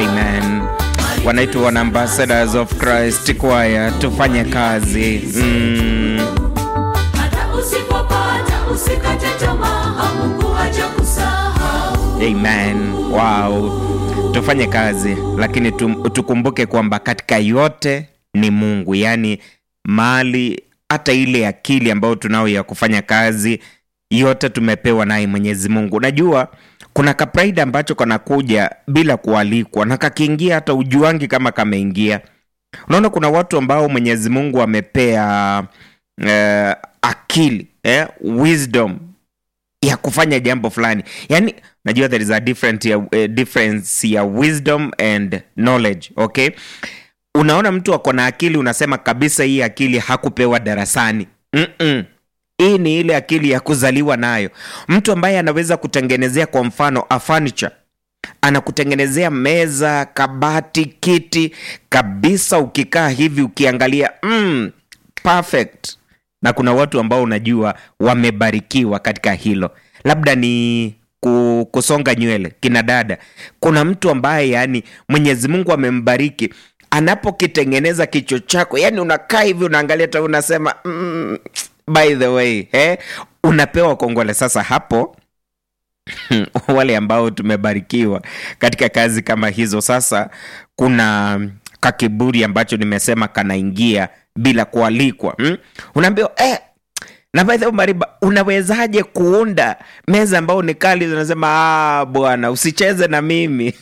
Amen. Wanaitwa Ambassadors of Christ Choir. Tufanye kazi. Hata usipopata usikate tamaa, Mungu hajakusahau. Amen. Wow. Tufanye kazi, lakini tukumbuke kwamba katika yote ni Mungu. Yani mali, hata ile akili ambayo tunao ya kufanya kazi, yote tumepewa naye Mwenyezi Mungu. Unajua kuna kapraida ambacho kanakuja bila kualikwa na kakiingia hata ujuangi kama kameingia. Unaona kuna watu ambao Mwenyezi Mungu amepea akili, wisdom ya kufanya jambo fulani. Yani najua there is a difference ya wisdom and knowledge, okay? Unaona mtu ako na akili, unasema kabisa hii akili hakupewa darasani. Hii ni ile akili ya kuzaliwa nayo. Mtu ambaye anaweza kutengenezea kwa mfano a furniture, anakutengenezea meza, kabati, kiti, kabisa ukikaa hivi ukiangalia, perfect. Na kuna watu ambao unajua wamebarikiwa katika hilo. Labda ni kusonga nywele, kina dada. Kuna mtu ambaye yani Mwenyezi Mungu amembariki, anapokitengeneza kichwa chako, yani unakaa hivi unaangalia tu unasema by the way, unapewa kongole. Sasa hapo wale ambao tumebarikiwa katika kazi kama hizo, sasa kuna kakiburi ambacho nimesema kanaingia bila kualikwa. Unaambiwa na by the way Mariba, unawezaje kuunda meza ambao ni kali? Unasema bwana usicheze na mimi.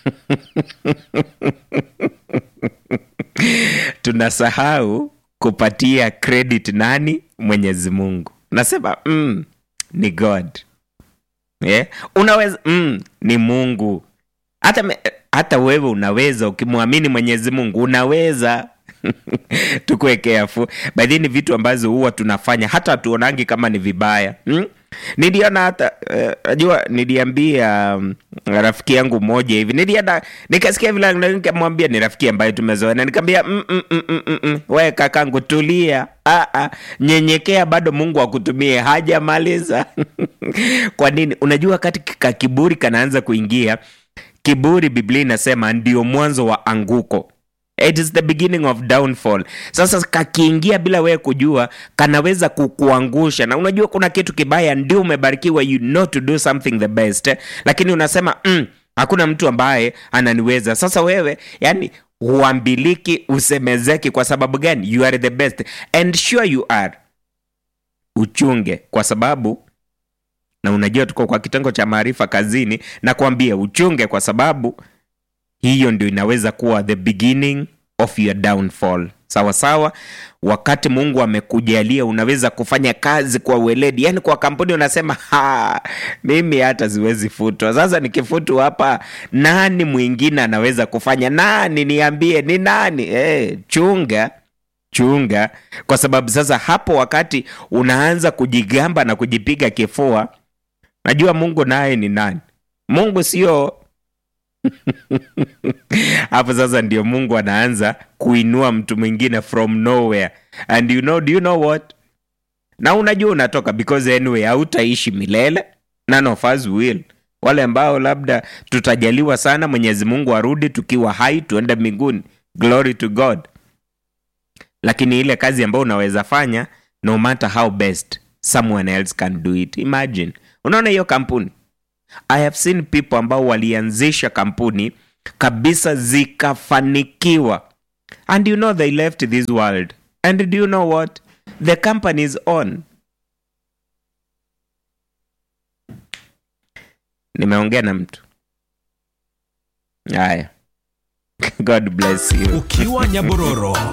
Tunasahau kupatia credit nani? Mwenyezi Mungu. Nasema ni God. Unaweza ni Mungu. Hata wewe unaweza, ukimwamini Mwenyezi Mungu unaweza. Tukue careful. By the way, ni vitu ambazo huwa tunafanya hata tuonangi kama ni vibaya. Niliona hata niliambia rafiki yangu mmoja hivi, nikasikia vile nikamwambia, ni rafiki ambaye tumezoeana, nikamwambia wewe kakangu tulia, nyenyekea, bado Mungu akutumie, hajamaliza. Kwa nini? Unajua katika kiburi kanaanza kuingia. Kiburi, Biblia inasema ndio mwanzo wa anguko. It is the beginning of downfall. Sasa kakiingia bila wewe kujua, kanaweza kukuangusha. Na unajua kuna kitu kibaya, ndio umebarikiwa, you know to do something the best, lakini unasema hakuna mtu ambaye ananiweza. Sasa wewe yani huambiliki, usemezeki. Kwa sababu gani? You are the best and sure you are. Uchunge, kwa sababu na unajua tuko kwa kitengo cha maarifa kazini, na kuambia uchunge, kwa sababu hiyo ndio inaweza kuwa the beginning of your downfall. Sawa sawa. Wakati Mungu amekujalia unaweza kufanya kazi kwa weledi, yani kwa kampuni unasema mimi hata siwezi futwa. Sasa nikifutwa hapa, nani mwingine anaweza kufanya? Nani? Niambie ni nani? Chunga, kwa sababu sasa hapo wakati unaanza kujigamba na kujipiga kifua, najua Mungu naye ni nani? Mungu sio hapo sasa ndio Mungu anaanza kuinua mtu mwingine from nowhere. And do you know what? Na unajua unatoka, because anyway hautaishi milele. None of us will. Wale ambao labda tutajaliwa sana, Mwenyezi Mungu arudi tukiwa hai tuende mbinguni. Glory to God. Lakini ile kazi ambayo unaweza fanya, no matter how best, someone else can do it. Imagine. Unaona hiyo kampuni? I have seen people ambao walianzisha kampuni kabisa zikafanikiwa, and they left this world, and do you know what? The company is on. Nimeongea na mtu. Haya. God bless you. Ukiwa Nyabororo